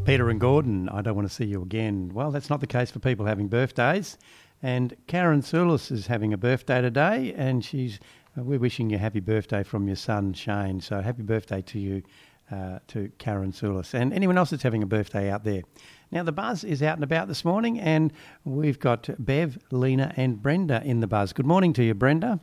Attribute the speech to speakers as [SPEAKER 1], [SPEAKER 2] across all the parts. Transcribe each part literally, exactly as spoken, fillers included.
[SPEAKER 1] Peter and Gordon, I don't want to see you again. Well, that's not the case for people having birthdays. And Karen Soulis is having a birthday today, and she's uh, we're wishing you a happy birthday from your son, Shane. So happy birthday to you, uh, to Karen Soulis, and anyone else that's having a birthday out there. Now, the buzz is out and about this morning, and we've got Bev, Lena and Brenda in the buzz. Good morning to you, Brenda.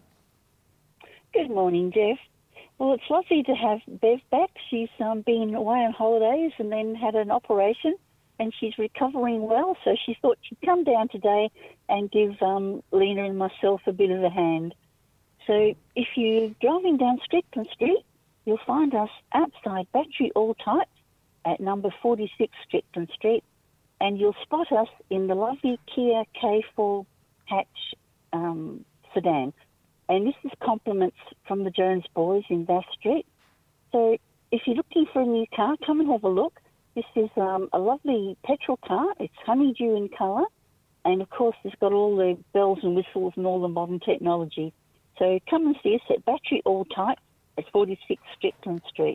[SPEAKER 2] Good morning, Jeff. Well, it's lovely to have Bev back. She's um, been away on holidays and then had an operation, and she's recovering well, so she thought she'd come down today and give um, Lena and myself a bit of a hand. So if you're driving down Strickland Street, you'll find us outside Battery All Type at number forty-six Strickland Street, and you'll spot us in the lovely Kia K four hatch um, sedan. And this is compliments from the Jones boys in Bath Street. So if you're looking for a new car, come and have a look. This is um, a lovely petrol car. It's honeydew in colour. And, of course, it's got all the bells and whistles and all the modern technology. So come and see us at Battery All Type at forty-six Strickland Street.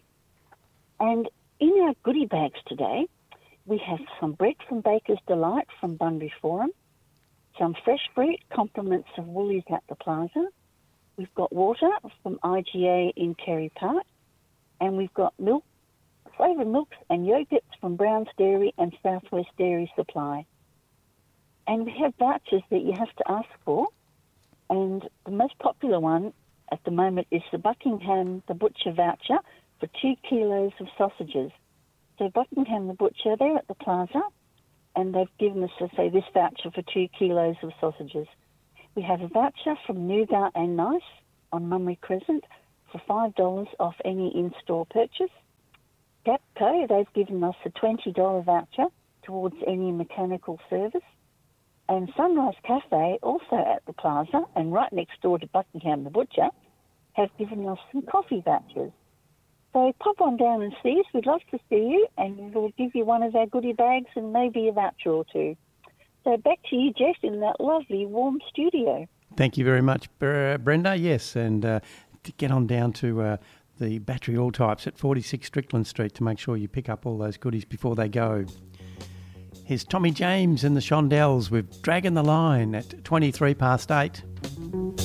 [SPEAKER 2] And in our goodie bags today, we have some bread from Baker's Delight from Bunbury Forum, some fresh bread, compliments of Woolies at the Plaza. We've got water from I G A in Terry Park, and we've got milk, flavoured milks and yogurts from Brown's Dairy and Southwest Dairy Supply. And we have vouchers that you have to ask for, and the most popular one at the moment is the Buckingham the Butcher voucher for two kilos of sausages. So Buckingham the Butcher, they're at the Plaza, and they've given us, I say, this voucher for two kilos of sausages. We have a voucher from Nougat and Nice on Mummery Crescent for five dollars off any in-store purchase. Gapco, they've given us a twenty dollars voucher towards any mechanical service. And Sunrise Cafe, also at the Plaza and right next door to Buckingham the Butcher, have given us some coffee vouchers. So pop on down and see us. We'd love to see you, and we'll give you one of our goodie bags and maybe a voucher or two. So back to you, Jeff, in that lovely warm studio.
[SPEAKER 1] Thank you very much, Brenda. Yes, and uh, to get on down to uh, the Battery All Types at forty-six Strickland Street to make sure you pick up all those goodies before they go. Here's Tommy James and the Shondells with Dragging the Line at twenty-three past eight.